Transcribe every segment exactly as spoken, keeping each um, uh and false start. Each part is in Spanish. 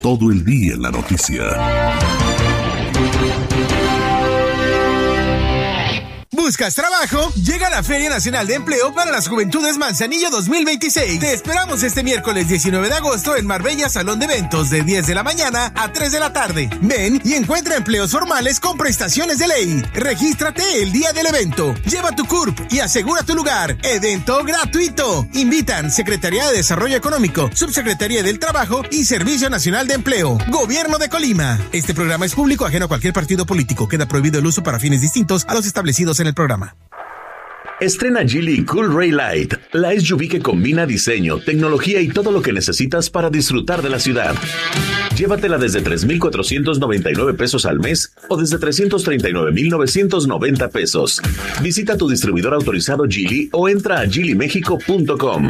Todo el día en la noticia. ¿Buscas trabajo? Llega la Feria Nacional de Empleo para las Juventudes Manzanillo dos mil veintiséis. Te esperamos este miércoles diecinueve de agosto en Marbella Salón de Eventos de diez de la mañana a tres de la tarde. Ven y encuentra empleos formales con prestaciones de ley. Regístrate el día del evento. Lleva tu C U R P y asegura tu lugar. Evento gratuito. Invitan Secretaría de Desarrollo Económico, Subsecretaría del Trabajo y Servicio Nacional de Empleo. Gobierno de Colima. Este programa es público ajeno a cualquier partido político. Queda prohibido el uso para fines distintos a los establecidos en el programa. Estrena Geely Cool Ray Light, la S U V que combina diseño, tecnología y todo lo que necesitas para disfrutar de la ciudad. Llévatela desde tres mil cuatrocientos noventa y nueve pesos al mes o desde trescientos treinta y nueve mil novecientos noventa pesos. Visita tu distribuidor autorizado Geely o entra a geely mexico punto com.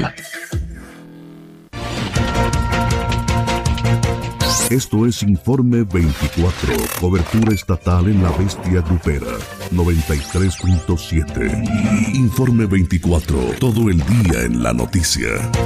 Esto es Informe veinticuatro, cobertura estatal en la bestia grupera, noventa y tres punto siete. Informe veinticuatro, todo el día en la noticia.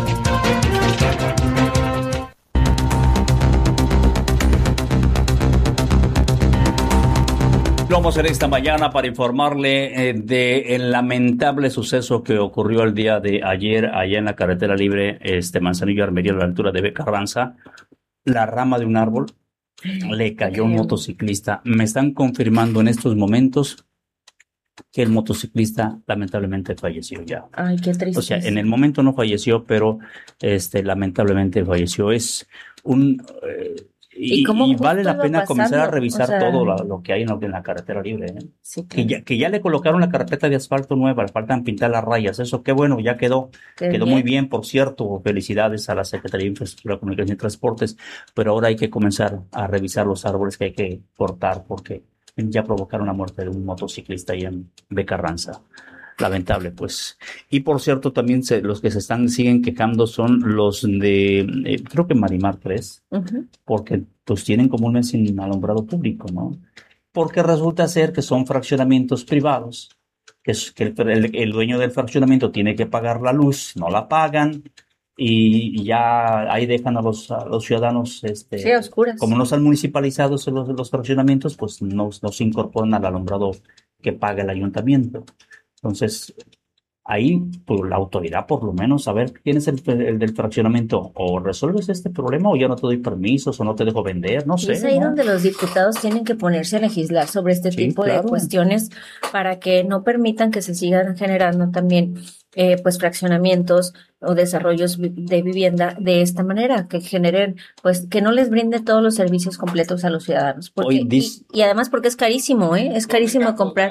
Vamos en esta mañana para informarle eh, de el lamentable suceso que ocurrió el día de ayer allá en la carretera libre este Manzanillo Armería a la altura de B. Carranza. La rama de un árbol le cayó a un motociclista. Me están confirmando en estos momentos que el motociclista lamentablemente falleció ya. Ay, qué triste. O sea, en el momento no falleció, pero este lamentablemente falleció. Es un eh, y, y, y vale la pena pasando? comenzar a revisar o sea, todo lo, lo que hay en, en la carretera libre. ¿eh? Sí, claro. que, ya, que ya le colocaron la carpeta de asfalto nueva, le faltan pintar las rayas. Eso qué bueno, ya quedó. Qué quedó bien. muy bien, por cierto. Felicidades a la Secretaría de Infraestructura, Comunicación y Transportes. Pero ahora hay que comenzar a revisar los árboles que hay que cortar porque ya provocaron la muerte de un motociclista ahí en B. Carranza. Lamentable, pues. Y por cierto, también se, los que se están siguen quejando son los de, eh, creo que Marimar tres, uh-huh. porque pues tienen como un mes sin alumbrado público, ¿no? Porque resulta ser que son fraccionamientos privados, que, es, que el, el, el dueño del fraccionamiento tiene que pagar la luz, no la pagan, y, y ya ahí dejan a los, a los ciudadanos, este, sí, a oscuras. Como no están municipalizados los, los fraccionamientos, pues no, no se incorporan al alumbrado que paga el ayuntamiento. Entonces, ahí pues, la autoridad por lo menos saber quién es el, el del fraccionamiento, o resuelves este problema o ya no te doy permisos o no te dejo vender, no sé. Es ahí ¿no? donde los diputados tienen que ponerse a legislar sobre este sí, tipo claro. de cuestiones para que no permitan que se sigan generando también eh, pues fraccionamientos o desarrollos de vivienda de esta manera, que generen, pues que no les brinde todos los servicios completos a los ciudadanos. Porque, Hoy, dis... y, y además porque es carísimo, ¿eh? Es carísimo comprar.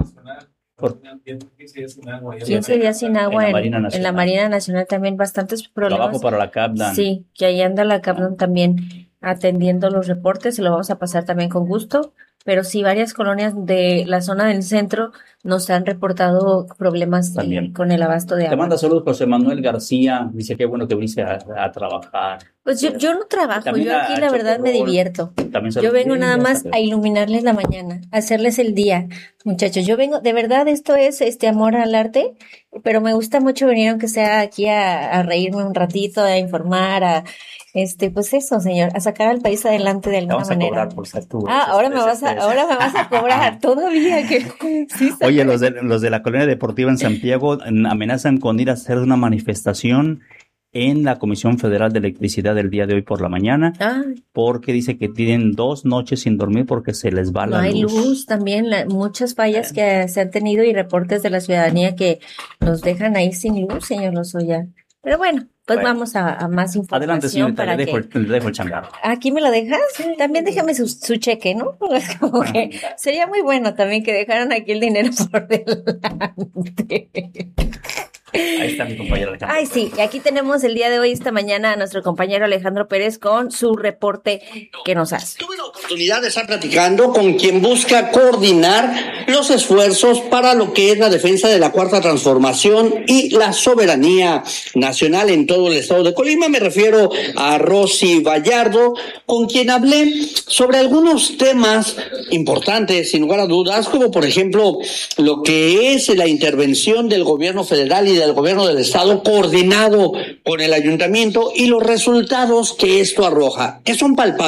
Por quince días sin agua en, en, en la Marina Nacional también, bastantes problemas. Trabajo para la CAPDAN. Sí, que ahí anda la CAPDAN también atendiendo los reportes, se lo vamos a pasar también con gusto, pero sí varias colonias de la zona del centro nos han reportado problemas de, con el abasto de agua. Te manda saludos José Manuel García, dice qué bueno que viniste a, a trabajar. Pues yo, yo no trabajo, yo aquí la verdad me divierto. Yo vengo nada más a iluminarles la mañana, a hacerles el día, muchachos. Yo vengo, de verdad esto es este amor al arte, pero me gusta mucho venir aunque sea aquí a, a reírme un ratito, a informar, a este, pues eso, señor, a sacar al país adelante de alguna vamos a manera. Cobrar por ser tú, ah, ahora me vas a, ahora me vas a cobrar todavía que sí, oye, los de los de la colonia deportiva en Santiago amenazan con ir a hacer una manifestación en la Comisión Federal de Electricidad el día de hoy por la mañana, Ay. porque dice que tienen dos noches sin dormir porque se les va la luz. No hay luz. luz también, la, muchas fallas que se han tenido y reportes de la ciudadanía que nos dejan ahí sin luz, señor Lozoya. Pero bueno, pues bueno, vamos a, a más información. Adelante, señorita, para le, dejo que... el, le dejo el changarro. ¿Aquí me lo dejas? También déjame su, su cheque, ¿no? Es como que sería muy bueno también que dejaran aquí el dinero por delante. Ahí está mi compañero Alejandro. Ay, sí, y aquí tenemos el día de hoy, esta mañana, a nuestro compañero Alejandro Pérez con su reporte que nos hace. Tuve la oportunidad de estar platicando con quien busca coordinar los esfuerzos para lo que es la defensa de la Cuarta Transformación y la soberanía nacional en todo el estado de Colima. Me refiero a Rosy Vallardo, con quien hablé sobre algunos temas importantes, sin lugar a dudas, como por ejemplo lo que es la intervención del gobierno federal y del gobierno del estado coordinado con el ayuntamiento y los resultados que esto arroja, que son palpables.